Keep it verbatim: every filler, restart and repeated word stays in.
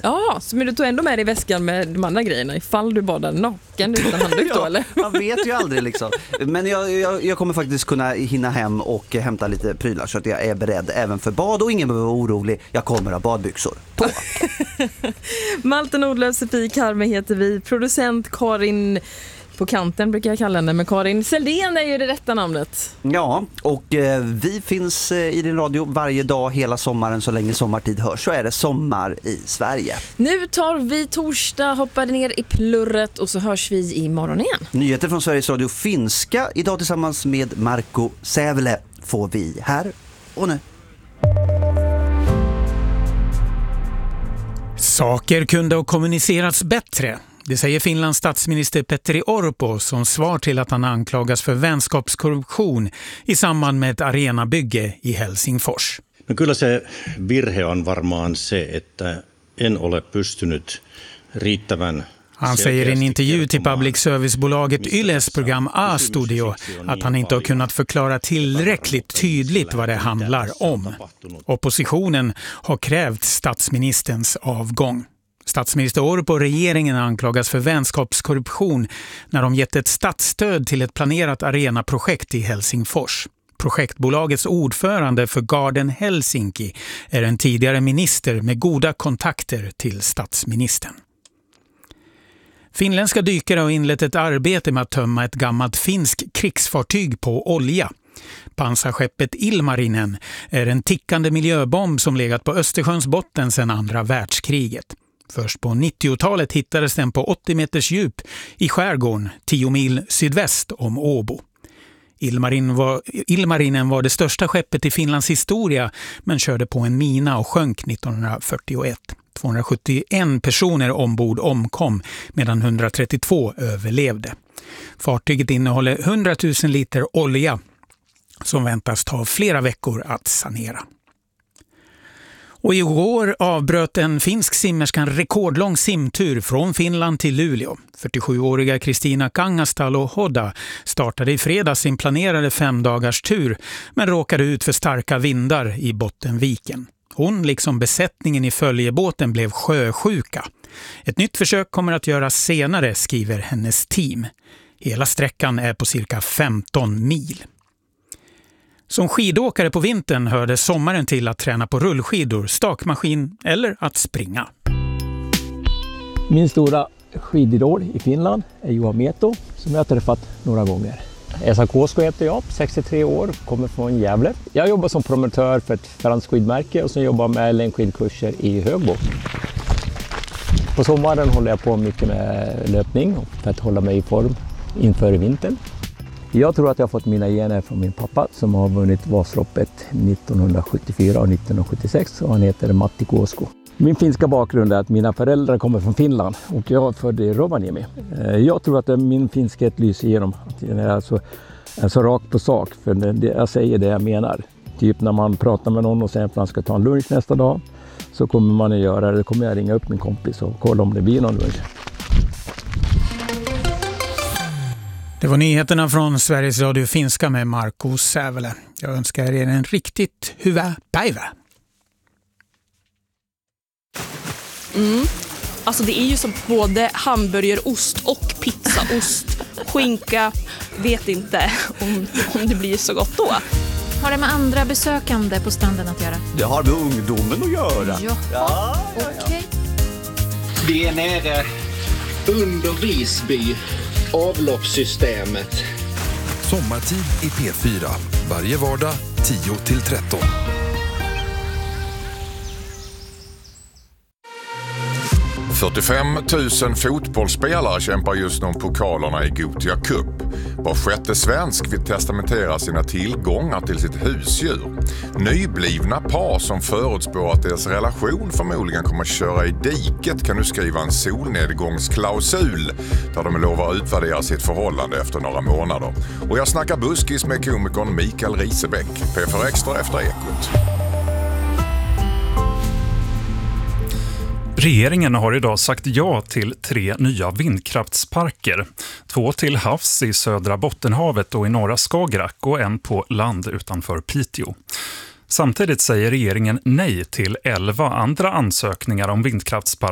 Ja, så men du tog ändå med dig i väskan med de andra grejerna ifall du badar naken utan handduk då, ja, eller? Man vet ju aldrig liksom. Men jag, jag, jag kommer faktiskt kunna hinna hem och hämta lite prylar så att jag är beredd även för bad och ingen behöver vara orolig. Jag kommer ha badbyxor på. Malte Nordlöf, Sofie Karme heter vi. Producent Karin på kanten brukar jag kalla henne, men Karin Seldén är ju det rätta namnet. Ja, och eh, vi finns eh, i din radio varje dag hela sommaren så länge sommartid hörs. Så är det sommar i Sverige. Nu tar vi torsdag, hoppar ner i plurret och så hörs vi imorgon igen. Nyheter från Sveriges Radio Finska idag tillsammans med Marco Sävele får vi här och nu. Saker kunde ha kommunicerats bättre. Det säger Finlands statsminister Petteri Orpo som svar till att han anklagas för vänskapskorruption i samband med ett arenabygge i Helsingfors. No kyllä se virhe on varmaan se, että en ole pystynyt riittävän. Han säger i en intervju till public service-bolaget Yles program A-studio att han inte har kunnat förklara tillräckligt tydligt vad det handlar om. Oppositionen har krävt statsministerns avgång. Statsminister Orpo och regeringen anklagas för vänskapskorruption när de gett ett statsstöd till ett planerat arenaprojekt i Helsingfors. Projektbolagets ordförande för Garden Helsinki är en tidigare minister med goda kontakter till statsministern. Finländska dykare har inlett ett arbete med att tömma ett gammalt finsk krigsfartyg på olja. Pansarskeppet Ilmarinen är en tickande miljöbomb som legat på Östersjöns botten sedan andra världskriget. Först på nittiotalet hittades den på åttio meters djup i skärgården tio mil sydväst om Åbo. Ilmarin var, Ilmarinen var det största skeppet i Finlands historia men körde på en mina och sjönk nittonhundrafyrtioett. tvåhundrasjuttioen personer ombord omkom medan etthundratrettiotvå överlevde. Fartyget innehåller hundratusen liter olja som väntas ta flera veckor att sanera. Och igår avbröt en finsk simmerska en rekordlång simtur från Finland till Luleå. fyrtiosjuåriga Kristina Kangasalo Hodda startade i fredags sin planerade femdagars tur men råkade ut för starka vindar i Bottenviken. Hon liksom besättningen i följebåten blev sjösjuka. Ett nytt försök kommer att göras senare, skriver hennes team. Hela sträckan är på cirka femton mil. Som skidåkare på vintern hörde sommaren till att träna på rullskidor, stakmaskin eller att springa. Min stora skididol i Finland är Juha Mieto som jag har träffat några gånger. Esa Kåsko heter jag, sextiotre år, kommer från Gävle. Jag jobbar som promotör för ett franskt skidmärke och så jobbar med längdskidkurser i Högbo. På sommaren håller jag på mycket med löpning för att hålla mig i form inför vintern. Jag tror att jag har fått mina gener från min pappa som har vunnit Vasaloppet nittonhundrasjuttiofyra och nittonhundrasjuttiosex och han heter Matti Kåsko. Min finska bakgrund är att mina föräldrar kommer från Finland och jag är född i Rovaniemi. Jag tror att min finskhet lyser igenom. Jag är alltså, är så rakt på sak för det, jag säger det jag menar. Typ när man pratar med någon och säger att man ska ta en lunch nästa dag så kommer man att göra det. Då kommer jag ringa upp min kompis och kolla om det blir någon lunch. Det var nyheterna från Sveriges Radio Finska med Marco Sävele. Jag önskar er en riktigt hyvä päivä. Mm. Alltså det är ju som både hamburgerost och pizzaost. Skinka, vet inte om, om det blir så gott då. Har det med andra besökande på stranden att göra? Det har med ungdomen att göra. Ja, ja, ja, ja. okej. Vi är nere under Visby, avloppssystemet. Sommartid i P fyra, varje vardag tio till tretton. fyrtiofem tusen fotbollsspelare kämpar just nu om pokalerna i Gothia Cup. Var sjätte svensk vill testamentera sina tillgångar till sitt husdjur. Nyblivna par som förutspår att deras relation förmodligen kommer att köra i diket kan nu skriva en solnedgångsklausul där de lovar att utvärdera sitt förhållande efter några månader. Och jag snackar buskis med komikern Mikael Risebäck. P fyra Extra efter Ekot. Regeringen har idag sagt ja till tre nya vindkraftsparker. Två till havs i södra Bottenhavet och i norra Skagerrak och en på land utanför Piteå. Samtidigt säger regeringen nej till elva andra ansökningar om vindkraftsparker